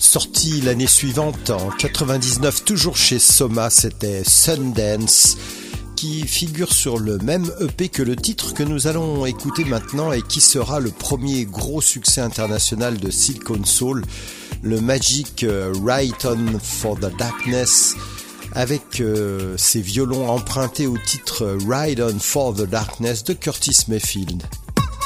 Sorti l'année suivante, en 99, toujours chez Soma, c'était Sundance, qui figure sur le même EP que le titre que nous allons écouter maintenant et qui sera le premier gros succès international de Silicon Soul, le Magic Right On for the Darkness, avec ses violons empruntés au titre Ride On for the Darkness de Curtis Mayfield.